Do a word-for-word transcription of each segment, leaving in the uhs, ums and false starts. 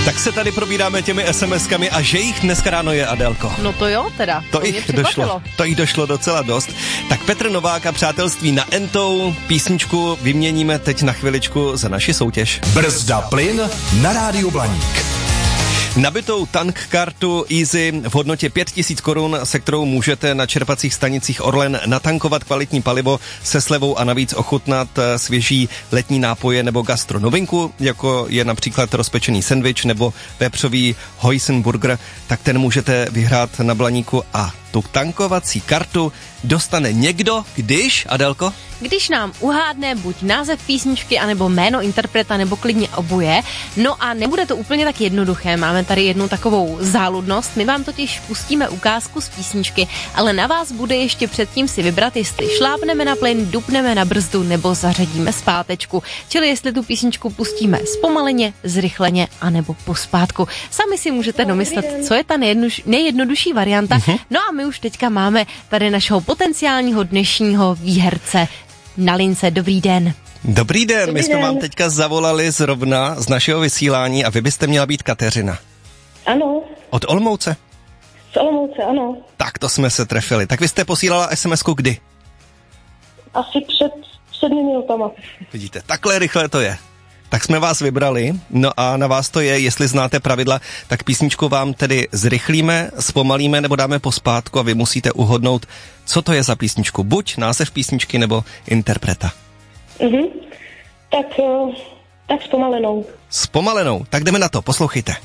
Tak se tady probíráme těmi es em eskami a že jich dneska ráno je, Adélko. No to jo teda. To, to jich došlo. To jich došlo docela dost. Tak Petr Novák a Přátelství na Entou. Písničku vyměníme teď na chviličku za naši soutěž. Brzda plyn na Rádiu Blaník. Nabitou tank kartu Easy v hodnotě pět tisíc korun, se kterou můžete na čerpacích stanicích Orlen natankovat kvalitní palivo se slevou a navíc ochutnat svěží letní nápoje nebo gastronovinku, jako je například rozpečený sendvič nebo vepřový Hojsenburger, tak ten můžete vyhrát na Blaníku a tu tankovací kartu dostane někdo, když, Adélko? Když nám uhádne buď název písničky, anebo jméno interpreta, nebo klidně oboje. No a nebude to úplně tak jednoduché, máme tady jednu takovou záludnost. My vám totiž pustíme ukázku z písničky, ale na vás bude ještě předtím si vybrat, jestli šlápneme na plyn, dupneme na brzdu, nebo zařadíme zpátečku. Čili jestli tu písničku pustíme zpomaleně, zrychleně, anebo pospátku. Sami si můžete domyslet, co je ta nejjednoduš- nejjednodušší varianta. Uh-huh. No a my už teďka máme tady našeho potenciálního dnešního výherce na lince. Dobrý den. Dobrý den, Dobrý my jsme den. vám teďka zavolali zrovna z našeho vysílání a vy byste měla být Kateřina. Ano, Od Olomouce? z Olomouce, ano. Tak to jsme se trefili. Tak vy jste posílala es em esku kdy? Asi před sedmi minutama. Vidíte, takhle rychle to je. Tak jsme vás vybrali, no a na vás to je, jestli znáte pravidla, tak písničku vám tedy zrychlíme, zpomalíme nebo dáme pospátku a vy musíte uhodnout, co to je za písničku. Buď název písničky nebo interpreta. Mhm. Tak, uh, tak zpomalenou. Zpomalenou, tak jdeme na to, poslouchejte.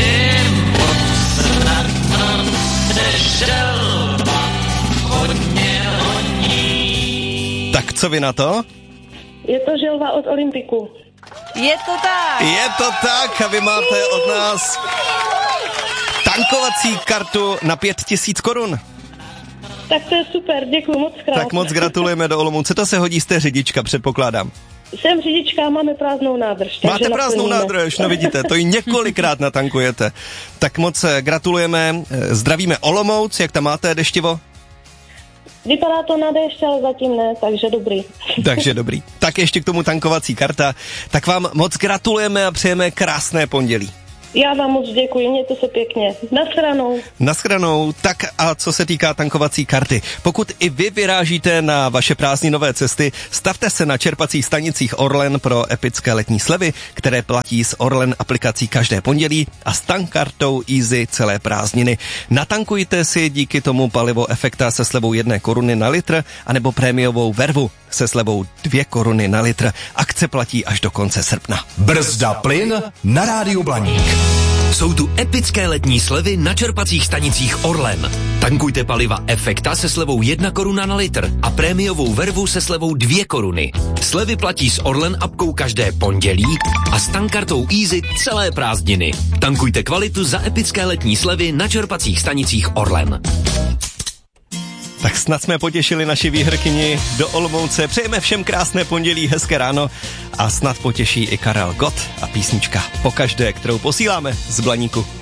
Tak co vy na to? Je to želva od Olympiku. Je to tak. Je to tak a vy máte od nás tankovací kartu na pět tisíc korun. Tak to je super, děkuji moc krát. Tak moc gratulujeme do Olomouce, to se hodí, jste řidička, předpokládám. Jsem řidička, máme prázdnou nádrž. Máte prázdnou nádrž, no vidíte, to ji několikrát natankujete. Tak moc gratulujeme, zdravíme Olomouc, jak tam máte deštivo? Vypadá to na déšť, ale zatím ne, takže dobrý. Takže dobrý. Tak ještě k tomu tankovací karta. Tak vám moc gratulujeme a přejeme krásné pondělí. Já vám moc děkuji, mějte se pěkně. Naschranou. Naschranou. Tak a co se týká tankovací karty. Pokud i vy vyrážíte na vaše prázdninové cesty, stavte se na čerpacích stanicích Orlen pro epické letní slevy, které platí s Orlen aplikací každé pondělí a s tankkartou Easy celé prázdniny. Natankujte si díky tomu palivo Efekta se slevou jedné koruny na litr anebo prémiovou vervu se slevou dvě koruny na litr. Akce platí až do konce srpna. Brzda plyn na Rádiu Blaník. Jsou tu epické letní slevy na čerpacích stanicích Orlen. Tankujte paliva Efekta se slevou jedna koruna na litr a prémiovou vervu se slevou dvě koruny. Slevy platí s Orlen apkou každé pondělí a s tankkartou Easy celé prázdniny. Tankujte kvalitu za epické letní slevy na čerpacích stanicích Orlen. Tak snad jsme potěšili naši výherkyni do Olomouce. Přejeme všem krásné pondělí, hezké ráno a snad potěší i Karel Gott a písnička Pokaždé, kterou posíláme z Blaníku.